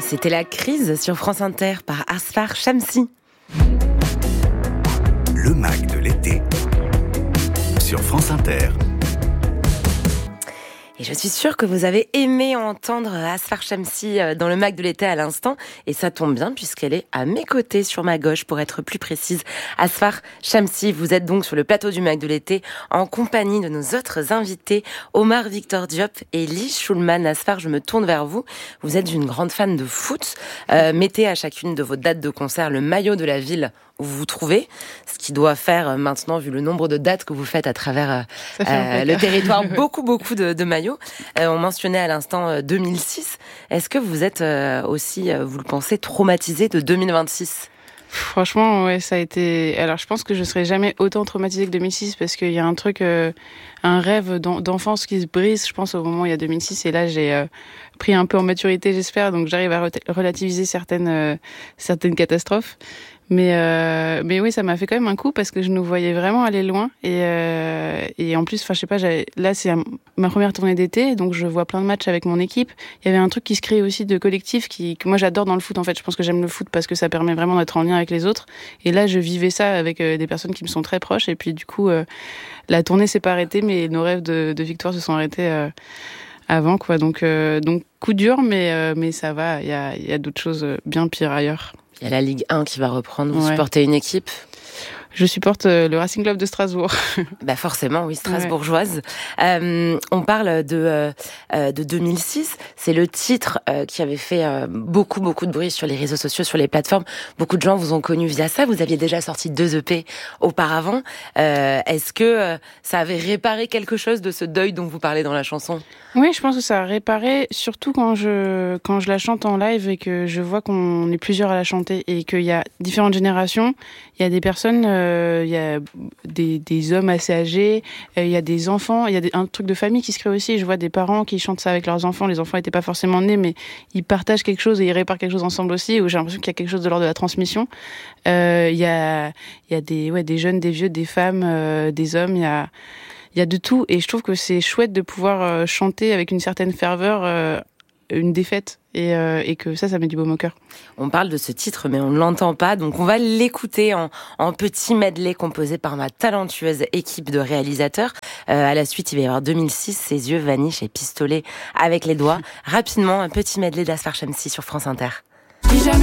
C'était La Crise sur France Inter par Asfar Shamsi. Le Mag de l'été sur France Inter. Et je suis sûre que vous avez aimé entendre Asfar Shamsi dans le Mag de l'été à l'instant. Et ça tombe bien puisqu'elle est à mes côtés, sur ma gauche, pour être plus précise. Asfar Shamsi, vous êtes donc sur le plateau du Mag de l'été en compagnie de nos autres invités, Omar Victor Diop et Lee Schulman. Asfar, je me tourne vers vous. Vous êtes une grande fan de foot. Mettez à chacune de vos dates de concert le maillot de la ville où vous vous trouvez, ce qui doit faire maintenant, vu le nombre de dates que vous faites à travers le territoire, beaucoup de maillots. On mentionnait à l'instant 2006. Est-ce que vous êtes aussi, vous le pensez, traumatisé de 2026 ? Franchement, ouais, ça a été... Alors, je pense que je serai jamais autant traumatisée que 2006 parce qu'il y a un truc, un rêve d'enfance qui se brise, je pense, au moment où il y a 2006. Et là, j'ai pris un peu en maturité, j'espère. Donc, j'arrive à relativiser certaines catastrophes. Mais oui, ça m'a fait quand même un coup parce que je nous voyais vraiment aller loin. Et en plus, enfin, je sais pas, là, c'est ma première tournée d'été, donc je vois plein de matchs avec mon équipe. Il y avait un truc qui se crée aussi de collectif que moi j'adore dans le foot, en fait. Je pense que j'aime le foot parce que ça permet vraiment d'être en lien avec les autres. Et là, je vivais ça avec des personnes qui me sont très proches. Et puis, du coup, la tournée s'est pas arrêtée, mais nos rêves de victoire se sont arrêtés avant, quoi. Donc, coup dur, mais ça va. Il y a d'autres choses bien pires ailleurs. Il y a la Ligue 1 qui va reprendre. Vous supportez une équipe ? Je supporte le Racing Club de Strasbourg. Bah forcément, oui, strasbourgeoise. Ouais. On parle de 2006. C'est le titre qui avait fait beaucoup de bruit sur les réseaux sociaux, sur les plateformes. Beaucoup de gens vous ont connu via ça. Vous aviez déjà sorti 2 EP auparavant. Est-ce que ça avait réparé quelque chose de ce deuil dont vous parlez dans la chanson ? Oui, je pense que ça a réparé, surtout quand je la chante en live et que je vois qu'on est plusieurs à la chanter et qu'il y a différentes générations. Il y a des personnes, il y a des hommes assez âgés, il y a des enfants, il y a un truc de famille qui se crée aussi. Je vois des parents qui chantent ça avec leurs enfants. Les enfants n'étaient pas forcément nés, mais ils partagent quelque chose et ils réparent quelque chose ensemble aussi, où j'ai l'impression qu'il y a quelque chose de l'ordre de la transmission. Il y a des jeunes, des vieux, des femmes, des hommes, il y a de tout, et je trouve que c'est chouette de pouvoir chanter avec une certaine ferveur une défaite, et que ça met du baume au cœur. On parle de ce titre, mais on ne l'entend pas, donc on va l'écouter en petit medley composé par ma talentueuse équipe de réalisateurs. À la suite, il va y avoir 2006, Ses yeux, Vanish et Pistolet avec les doigts. Rapidement, un petit medley d'Asfar Shamsi sur France Inter. Si jamais